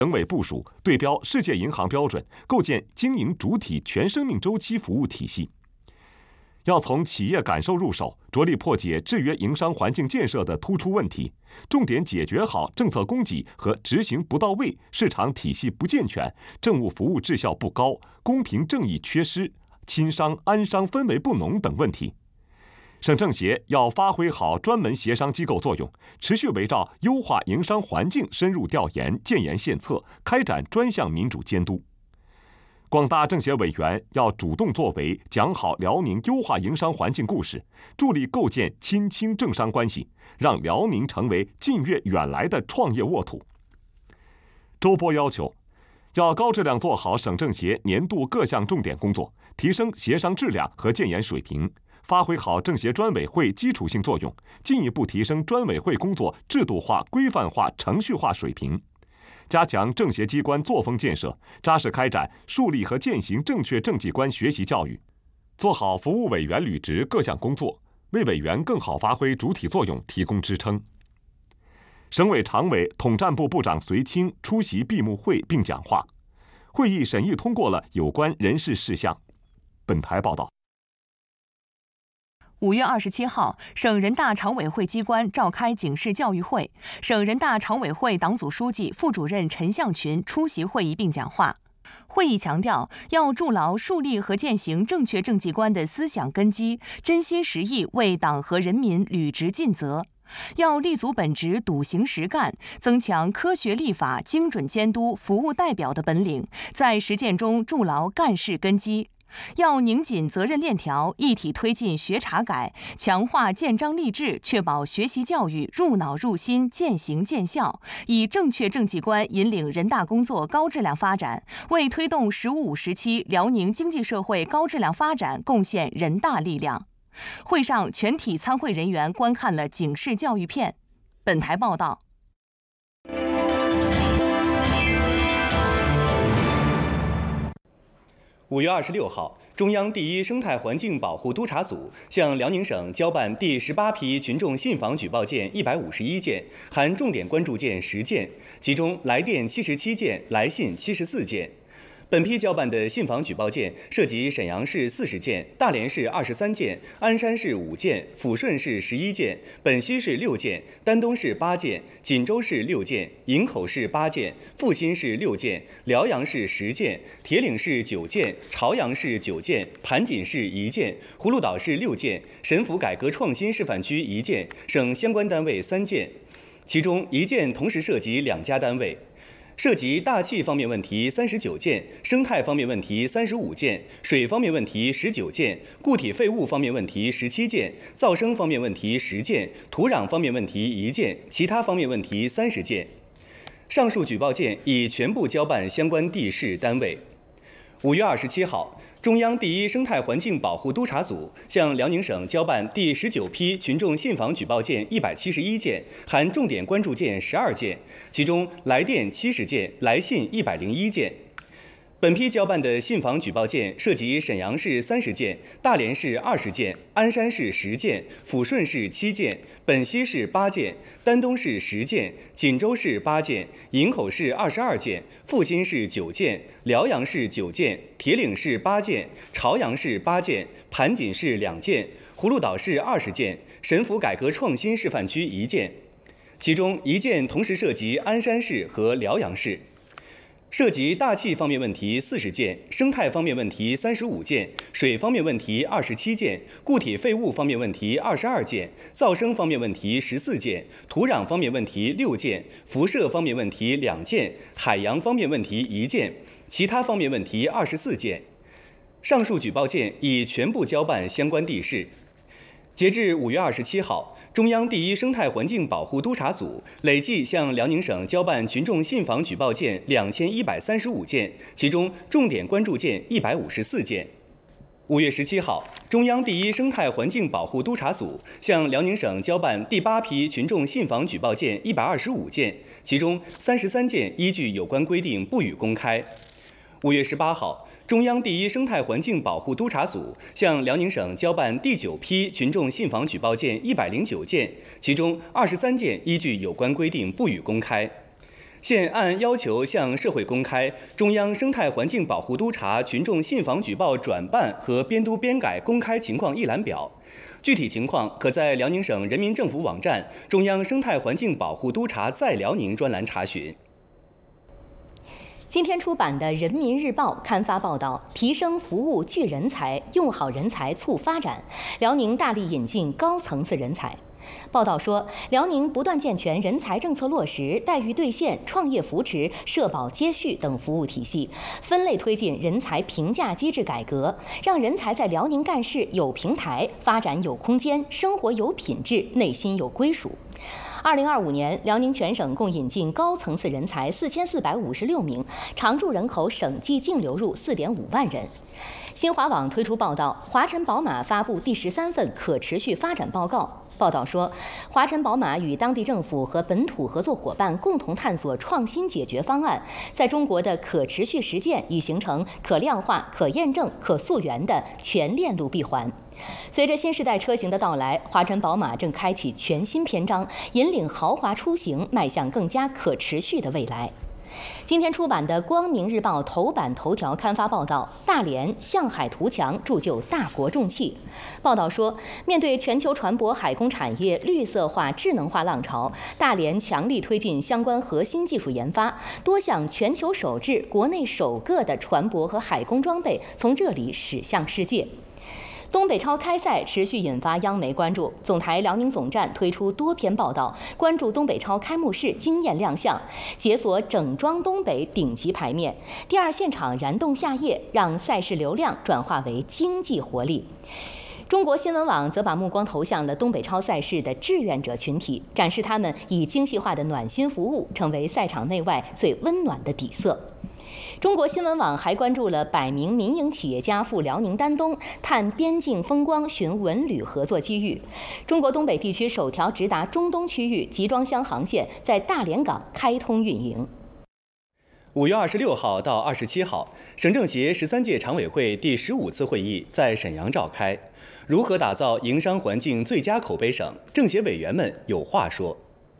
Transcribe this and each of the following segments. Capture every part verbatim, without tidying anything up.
省委部署对标世界银行标准，构建经营主体全生命周期服务体系。要从企业感受入手，着力破解制约营商环境建设的突出问题，重点解决好政策供给和执行不到位、市场体系不健全、政务服务质效不高、公平正义缺失、亲商安商氛围不浓等问题。省政协要发挥好专门协商机构作用，持续围绕优化营商环境深入调研、建言献策，开展专项民主监督。广大政协委员要主动作为，讲好辽宁优化营商环境故事，助力构建亲清政商关系，让辽宁成为近悦远来的创业沃土。周波要求，要高质量做好省政协年度各项重点工作，提升协商质量和建言水平，发挥好政协专委会基础性作用，进一步提升专委会工作制度化、规范化、程序化水平。加强政协机关作风建设，扎实开展树立和践行正确政绩观学习教育，做好服务委员履职各项工作，为委员更好发挥主体作用提供支撑。省委常委、统战部部长隋清出席闭幕会并讲话，会议审议通过了有关人事事项。本台报道。 五月二十七号，省人大常委会机关召开警示教育会，省人大常委会党组书记、副主任陈向群出席会议并讲话。会议强调，要筑牢树立和践行正确政绩观的思想根基，真心实意为党和人民履职尽责。要立足本职，笃行实干，增强科学立法、精准监督、服务代表的本领，在实践中筑牢干事根基。要拧紧责任链条，一体推进学查改，强化建章立制，确保学习教育入脑入心、见行见效，以正确政绩观引领人大工作高质量发展，为推动“十五五”时期辽宁经济社会高质量发展贡献人大力量。会上，全体参会人员观看了警示教育片。本台报道。 五月二十六号，中央第一生态环境保护督察组向辽宁省交办第十八批群众信访举报件一百五十一件，含重点关注件十件，其中来电七十七件，来信七十四件。本批交办的信访举报件涉及沈阳市四十件、大连市二十三件、鞍山市五件、抚顺市十一件、本溪市六件、丹东市八件、锦州市六件、营口市八件、阜新市六件、辽阳市十件、铁岭市九件、朝阳市九件、盘锦市一件、葫芦岛市六件、沈抚改革创新示范区一件，省相关单位三件，其中一件同时涉及两家单位。涉及大气方面问题三十九件，生态方面问题三十五件，水方面问题十九件，固体废物方面问题十七件，噪声方面问题十件，土壤方面问题一件，其他方面问题三十件。上述举报件已全部交办相关地市单位。五月二十七号，中央第一生态环境保护督察组向辽宁省交办第十九批群众信访举报件一百七十一件，含重点关注件十二件，其中来电七十件，来信一百零一件。本批交办的信访举报件涉及沈阳市三十件、大连市二十件、鞍山市十件、抚顺市七件、本溪市八件、丹东市十件、锦州市八件、营口市二十二件、阜新市九件、辽阳市九件、铁岭市八件、朝阳市八件、盘锦市两件、葫芦岛市二十件、沈抚改革创新示范区一件，其中一件同时涉及鞍山市和辽阳市。涉及大气方面问题四十件，生态方面问题三十五件，水方面问题二十七件，固体废物方面问题二十二件，噪声方面问题十四件，土壤方面问题六件，辐射方面问题两件，海洋方面问题一件，其他方面问题二十四件。上述举报件已全部交办相关地市。截至五月二十七号，中央第一生态环境保护督察组累计向辽宁省交办群众信访举报件两千一百三十五件，其中重点关注件一百五十四件。五月十七号，中央第一生态环境保护督察组向辽宁省交办第八批群众信访举报件一百二十五件，其中三十三件依据有关规定不予公开。五月十八号，中央第一生态环境保护督察组向辽宁省交办第九批群众信访举报件一百零九件，其中二十三件依据有关规定不予公开。 现按要求向社会公开中央生态环境保护督察群众信访举报转办和编督编改公开情况一览表。具体情况可在辽宁省人民政府网站中央生态环境保护督察在辽宁专栏查询。 今天出版的《人民日报》刊发报道，提升服务聚人才，用好人才促发展。辽宁大力引进高层次人才。报道说，辽宁不断健全人才政策落实、待遇兑现、创业扶持、社保接续等服务体系，分类推进人才评价机制改革，让人才在辽宁干事有平台，发展有空间，生活有品质，内心有归属。二零二五年，辽宁全省共引进高层次人才四千四百五十六名，常住人口省际净流入四点五万人。新华网推出报道，华晨宝马发布第十三份可持续发展报告。报道说，华晨宝马与当地政府和本土合作伙伴共同探索创新解决方案，在中国的可持续实践已形成可量化、可验证、可溯源的全链路闭环。随着新时代车型的到来，华晨宝马正开启全新篇章，引领豪华出行迈向更加可持续的未来。今天出版的《光明日报》头版头条刊发报道，大连向海图强铸就大国重器。报道说，面对全球船舶海工产业绿色化、智能化浪潮，大连强力推进相关核心技术研发，多项全球首制、国内首个的船舶和海工装备从这里驶向世界。东北超开赛持续引发央媒关注，总台辽宁总站推出多篇报道，关注东北超开幕式惊艳亮相，解锁整装东北顶级牌面。第二现场燃动夏夜，让赛事流量转化为经济活力。中国新闻网则把目光投向了东北超赛事的志愿者群体，展示他们以精细化的暖心服务，成为赛场内外最温暖的底色。中国新闻网还关注了百名民营企业家赴辽宁丹东探边境风光、寻文旅合作机遇。中国东北地区首条直达中东区域集装箱航线在大连港开通运营。 五月二十六号到二十七号，省政协十三届常委会第十五次会议在沈阳召开。如何打造营商环境最佳口碑省？政协委员们有话说。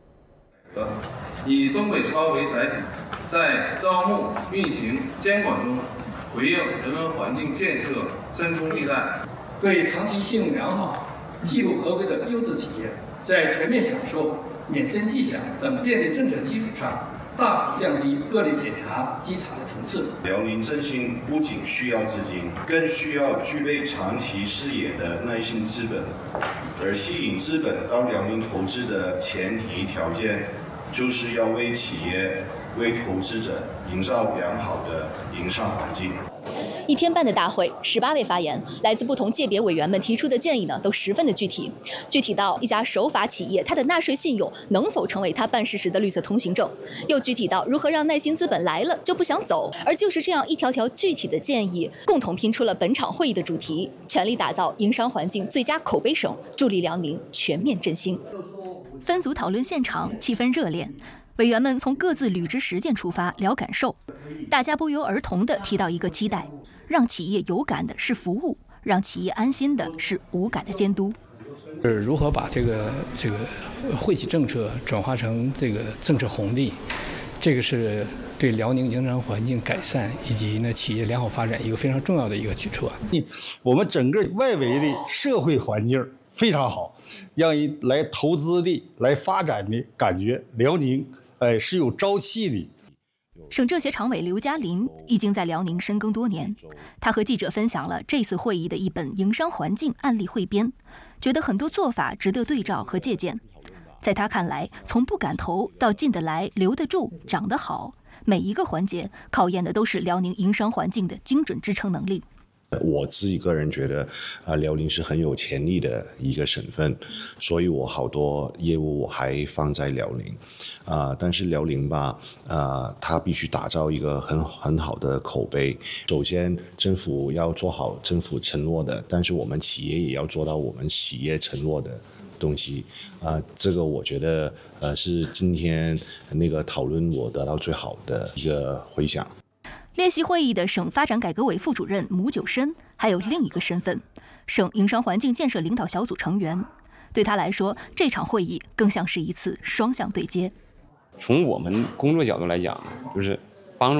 以东北超为载体，在招募、运行、监管中回应人文环境建设真空地带， 对长期信用良好、记录合规的优质企业，在全面享受、免申迹象等便利政策基础上，大幅降低个例检查稽查的频次。 辽宁振兴不仅需要资金，更需要具备长期视野的耐心资本，而吸引资本到辽宁投资的前提条件，就是要为企业、为投资者营造良好的营商环境。 一天半的大会，十八位发言，来自不同界别委员们提出的建议呢，都十分的具体。具体到一家守法企业，它的纳税信用能否成为它办事时的绿色通行证；又具体到如何让耐心资本来了就不想走。而就是这样一条条具体的建议，共同拼出了本场会议的主题：全力打造营商环境最佳口碑省，助力辽宁全面振兴。 分组讨论现场气氛热烈。委员们从各自履职实践出发聊感受，大家不约而同地提到一个期待：让企业有感的是服务，让企业安心的是无感的监督。 是如何把这个这个惠企政策转化成这个政策红利？这个是对辽宁营商环境改善以及呢企业良好发展一个非常重要的一个举措。 我们整个外围的社会环境非常好，让人来投资的、来发展的感觉，辽宁哎是有朝气的。 省政协常委刘嘉林已经在辽宁深耕多年，他和记者分享了这次会议的一本营商环境案例汇编，觉得很多做法值得对照和借鉴。在他看来，从不敢投到进得来、留得住、长得好，每一个环节考验的都是辽宁营商环境的精准支撑能力。 我自己个人觉得，啊、呃，辽宁是很有潜力的一个省份，所以我好多业务我还放在辽宁，啊、呃，但是辽宁吧，啊、呃，它必须打造一个很很好的口碑。首先，政府要做好政府承诺的，但是我们企业也要做到我们企业承诺的东西，啊、呃，这个我觉得，呃，是今天那个讨论我得到最好的一个回响。 列席会议的省发展改革委副主任母九申还有另一个身份，省营商环境建设领导小组成员。对他来说，这场会议更像是一次双向对接。 从我们工作角度来讲，就是